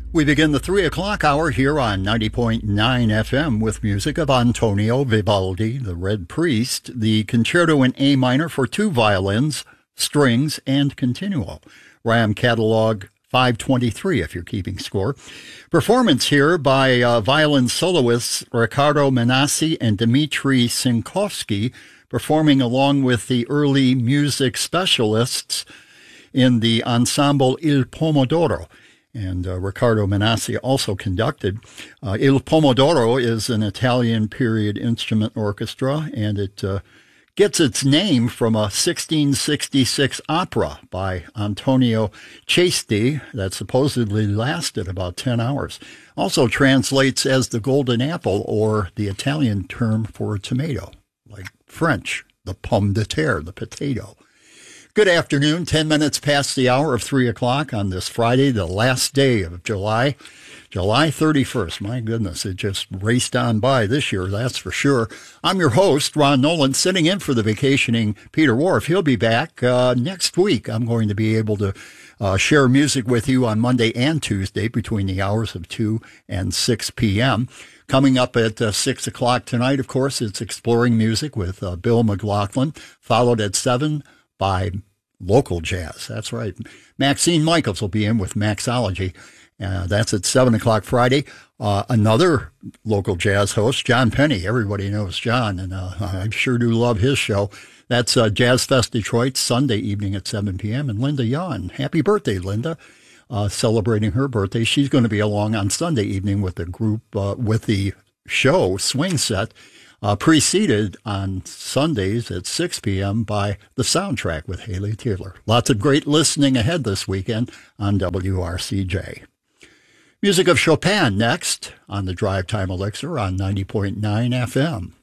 We begin the 3 o'clock hour here on 90.9 FM with music of Antonio Vivaldi, the Red Priest, the Concerto in A minor for two violins, strings, and continuo. RAM Catalog 523 if you're keeping score. Performance here by violin soloists Riccardo Menassi and Dmitry Sinkovsky, performing along with the early music specialists in the ensemble Il Pomodoro. And Riccardo Menassi also conducted. Il Pomodoro is an Italian period instrument orchestra, and it gets its name from a 1666 opera by Antonio Cesti that supposedly lasted about 10 hours. Also translates as the golden apple, or the Italian term for a tomato, like French, the pomme de terre, the potato. Good afternoon, 10 minutes past the hour of 3 o'clock on this Friday, the last day of July 31st. My goodness, it just raced on by this year, that's for sure. I'm your host, Ron Nolan, sitting in for the vacationing Peter Wharf. He'll be back next week. I'm going to be able to share music with you on Monday and Tuesday between the hours of 2 and 6 p.m. Coming up at 6 o'clock tonight, of course, it's Exploring Music with Bill McLaughlin, followed at 7 by local jazz. That's right. Maxine Michaels will be in with Maxology. That's at 7 o'clock Friday. Another local jazz host, John Penny. Everybody knows John, and I sure do love his show. That's Jazz Fest Detroit, Sunday evening at 7 p.m. And Linda Yon. Happy birthday, Linda. Celebrating her birthday. She's going to be along on Sunday evening with the group, with the show Swing Set. Preceded on Sundays at 6 p.m. by The Soundtrack with Haley Taylor. Lots of great listening ahead this weekend on WRCJ. Music of Chopin next on the Drive Time Elixir on 90.9 FM.